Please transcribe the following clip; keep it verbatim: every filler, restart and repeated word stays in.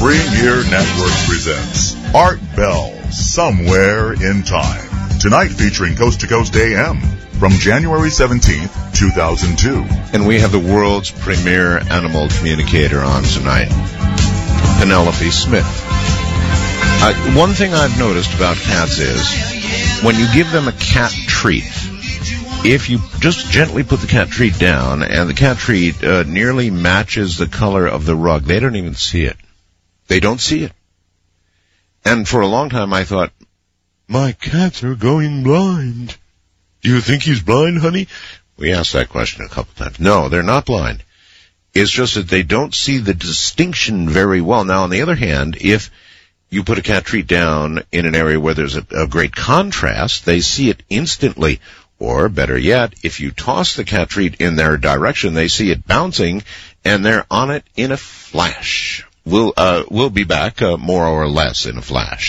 Premier Network presents Art Bell, Somewhere in Time. Tonight featuring Coast to Coast A M from January seventeenth, two thousand two. And we have the world's premier animal communicator on tonight, Penelope Smith. Uh, one thing I've noticed about cats is when you give them a cat treat, if you just gently put the cat treat down and the cat treat uh, nearly matches the color of the rug, they don't even see it. They don't see it. And for a long time I thought, my cats are going blind. Do you think he's blind, honey? We asked that question a couple times. No, they're not blind. It's just that they don't see the distinction very well. Now, on the other hand, if you put a cat treat down in an area where there's a, a great contrast, they see it instantly. Or, better yet, if you toss the cat treat in their direction, they see it bouncing, and they're on it in a flash. We'll, uh, we'll be back, uh, more or less in a flash.